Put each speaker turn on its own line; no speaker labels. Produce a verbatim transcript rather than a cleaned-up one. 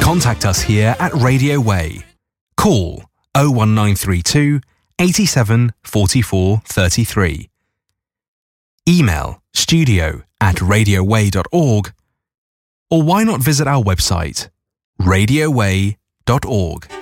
Contact us here at Radio Way. Call oh one nine three two, eighty-seven, forty-four, thirty-three. Email studio at radio way dot org, or why not visit our website radio way dot org.